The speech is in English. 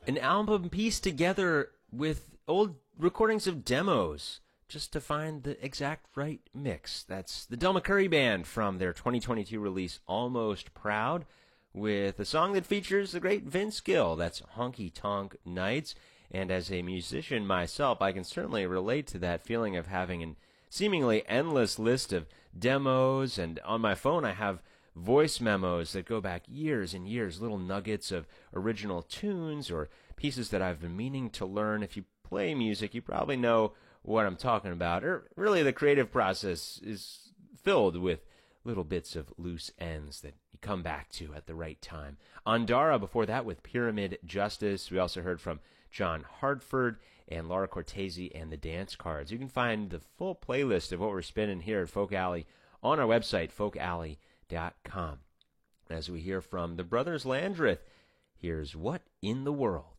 An album pieced together with old recordings of demos just to find the exact right mix. That's the Del McCoury Band from their 2022 release, Almost Proud, with a song that features the great Vince Gill. That's Honky Tonk Nights. And as a musician myself, I can certainly relate to that feeling of having an seemingly endless list of demos, and on my phone I have voice memos that go back years and years, little nuggets of original tunes or pieces that I've been meaning to learn. If you play music, you probably know what I'm talking about. Or really, the creative process is filled with little bits of loose ends that you come back to at the right time. Andara before that with Pyramid Justice. We also heard from John Hartford and Laura Cortese and the Dance Cards. You can find the full playlist of what we're spinning here at Folk Alley on our website, folkalley.com. As we hear from the Brothers Landreth, here's What in the World.